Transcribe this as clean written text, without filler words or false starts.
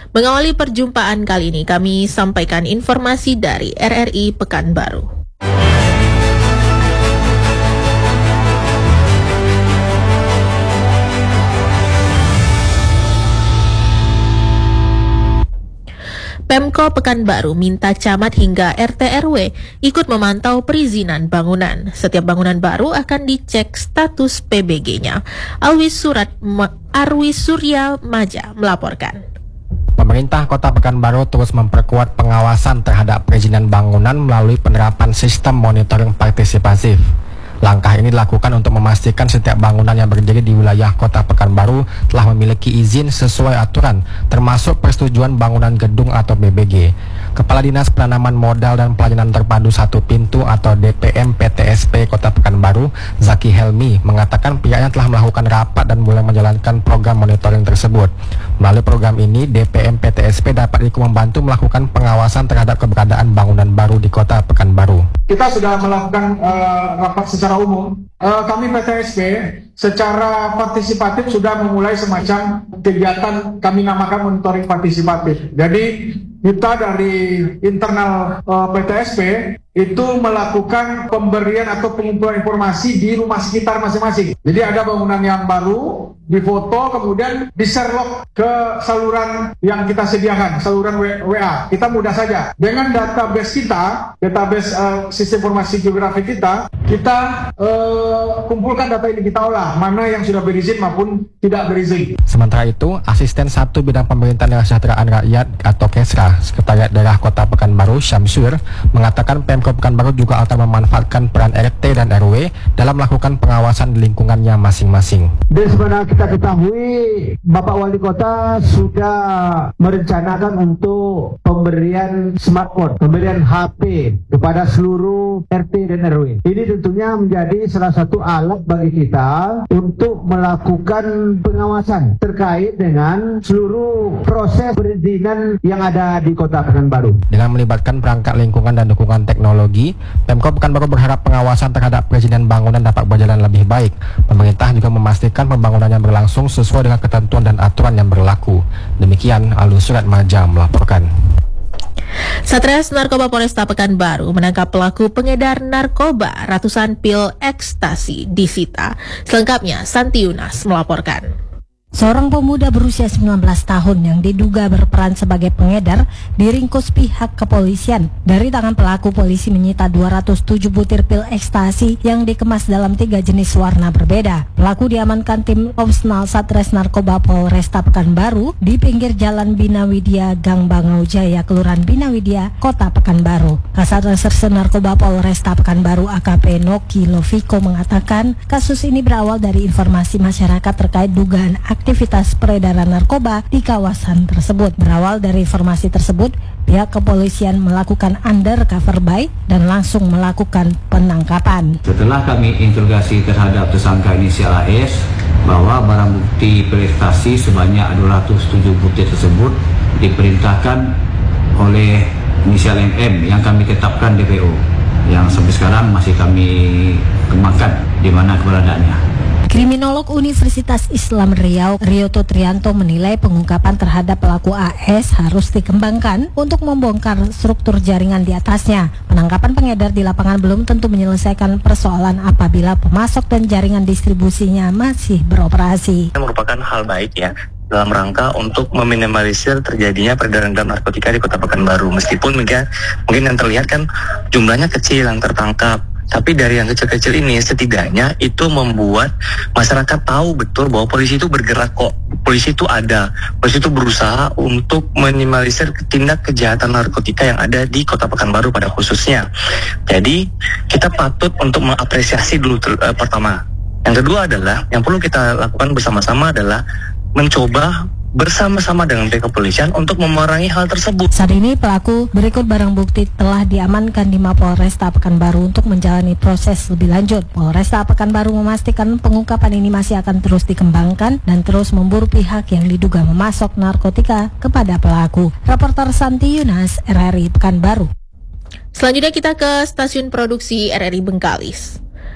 Mengawali perjumpaan kali ini, kami sampaikan informasi dari RRI Pekanbaru. Pemko Pekanbaru minta camat hingga RT RW ikut memantau perizinan bangunan. Setiap bangunan baru akan dicek status PBG-nya. Arwi Surya Maja melaporkan. Pemerintah Kota Pekanbaru terus memperkuat pengawasan terhadap perizinan bangunan melalui penerapan sistem monitoring partisipasif. Langkah ini dilakukan untuk memastikan setiap bangunan yang berdiri di wilayah Kota Pekanbaru telah memiliki izin sesuai aturan, termasuk persetujuan bangunan gedung atau BBG. Kepala Dinas Penanaman Modal dan Pelayanan Terpadu Satu Pintu atau DPM PTSP Kota Pekanbaru, Zaki Helmi, mengatakan pihaknya telah melakukan rapat dan mulai menjalankan program monitoring tersebut. Melalui program ini, DPM PTSP dapat ikut membantu melakukan pengawasan terhadap keberadaan bangunan baru di Kota Pekanbaru. Kita sudah melakukan rapat secara umum. Kami PTSP secara partisipatif sudah memulai semacam kegiatan kami namakan monitoring partisipatif. Jadi kita dari internal PTSP itu melakukan pemberian atau pengumpulan informasi di rumah sekitar masing-masing. Jadi ada bangunan yang baru, difoto, kemudian di-share ke saluran yang kita sediakan, saluran WA. Kita mudah saja. Dengan database kita, database sistem informasi geografi kita kumpulkan data ini, kita olah, mana yang sudah berizin maupun tidak berizin. Sementara itu, Asisten 1 Bidang Pemerintahan dan Kesejahteraan Rakyat atau KESRA, Sekretariat Daerah Kota Pekanbaru, Syamsur, mengatakan Pemko Pekanbaru juga akan memanfaatkan peran RT dan RW dalam melakukan pengawasan di lingkungannya masing-masing. Dan sebenarnya kita ketahui Bapak Wali Kota sudah merencanakan untuk pemberian smartphone, pemberian HP kepada seluruh RT dan RW. Ini tentunya menjadi salah satu alat bagi kita untuk melakukan pengawasan terkait dengan seluruh proses perizinan yang ada di Kota Pekanbaru. Dengan melibatkan perangkat lingkungan dan dukungan teknologi, Pemko Pekanbaru berharap pengawasan terhadap perizinan bangunan dapat berjalan lebih baik. Pemerintah juga memastikan pembangunannya berlangsung sesuai dengan ketentuan dan aturan yang berlaku. Demikian Arwi Surya Maja melaporkan. Satres Narkoba Polresta Pekanbaru menangkap pelaku pengedar narkoba, ratusan pil ekstasi disita. Selengkapnya Santi Yunas melaporkan. Seorang pemuda berusia 19 tahun yang diduga berperan sebagai pengedar diringkus pihak kepolisian. Dari tangan pelaku, polisi menyita 207 butir pil ekstasi yang dikemas dalam 3 jenis warna berbeda. Pelaku diamankan tim Opsnal Satres Narkoba Polresta Pekanbaru di pinggir Jalan Bina Widya, Gang Bangau Jaya, Kelurahan Bina Widya, Kota Pekanbaru. Kasat Reserse Narkoba Polresta Pekanbaru AKP Noki Loviko mengatakan kasus ini berawal dari informasi masyarakat terkait dugaan aktivitas peredaran narkoba di kawasan tersebut. Berawal dari informasi tersebut, pihak kepolisian melakukan undercover buy dan langsung melakukan penangkapan. Setelah kami interogasi terhadap tersangka inisial AS bahwa barang bukti prestasi sebanyak 207 butir tersebut diperintahkan oleh inisial MM yang kami tetapkan DPO, yang sampai sekarang masih kami kembangkan di mana keberadaannya. Kriminolog Universitas Islam Riau, Rioto Trianto, menilai pengungkapan terhadap pelaku AS harus dikembangkan untuk membongkar struktur jaringan di atasnya. Penangkapan pengedar di lapangan belum tentu menyelesaikan persoalan apabila pemasok dan jaringan distribusinya masih beroperasi. Ini merupakan hal baik ya, dalam rangka untuk meminimalisir terjadinya peredaran narkotika di Kota Pekanbaru. Meskipun mungkin yang terlihat kan jumlahnya kecil yang tertangkap, tapi dari yang kecil-kecil ini setidaknya itu membuat masyarakat tahu betul bahwa polisi itu bergerak kok. Polisi itu ada, polisi itu berusaha untuk minimalisir tindak kejahatan narkotika yang ada di Kota Pekanbaru pada khususnya. Jadi kita patut untuk mengapresiasi dulu pertama. Yang kedua adalah, yang perlu kita lakukan bersama-sama adalah mencoba bersama-sama dengan pihak kepolisian untuk memerangi hal tersebut. Saat ini pelaku berikut barang bukti telah diamankan di Mapolresta Pekanbaru untuk menjalani proses lebih lanjut. Polresta Pekanbaru memastikan pengungkapan ini masih akan terus dikembangkan dan terus memburu pihak yang diduga memasok narkotika kepada pelaku. Reporter Santi Yunas, RRI Pekanbaru. Selanjutnya kita ke stasiun produksi RRI Bengkalis.